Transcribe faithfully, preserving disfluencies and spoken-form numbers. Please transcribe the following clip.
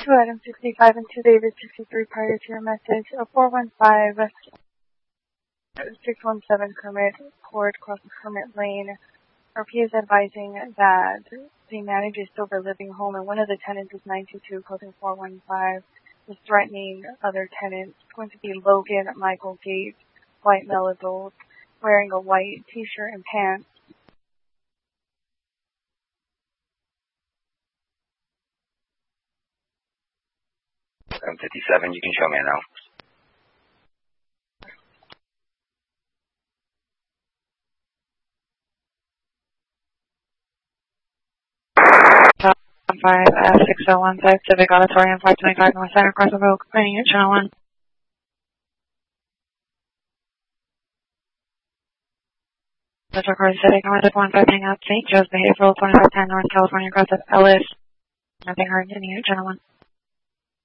Two Adam sixty-five and two David sixty-three prior to your message. A four one five six one seven Kermit Court across the Kermit Lane. R P is advising that the manager's Silver Living Home and one of the tenants is nine two two closing four one five is threatening other tenants. It's going to be Logan Michael Gates, white male adult, wearing a white t-shirt and pants. seven fifty-seven, you can show me now. five F six oh one five Civic Auditorium five twenty-five North Center Cross the Road, complaining at channel one. Metro Car Civic North of one five hang out Saint Joe's Behavioral twenty-five ten North California Cross of Ellis. Nothing heard, continue at channel one.